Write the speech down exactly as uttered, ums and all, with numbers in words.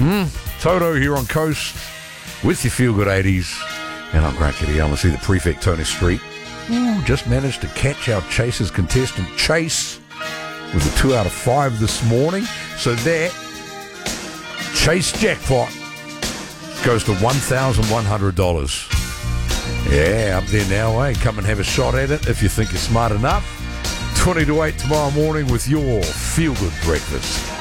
Mm, Toto here on Coast with your Feel Good eighties. And I'm Grant Kitty. I'm going to see the prefect, Tony Street. Ooh, just managed to catch our Chasers contestant, Chase, with a two out of five this morning. So that Chase jackpot goes to one thousand one hundred dollars. Yeah, up there now, eh? Come and have a shot at it if you think you're smart enough. twenty to eight tomorrow morning with your Feel Good breakfast.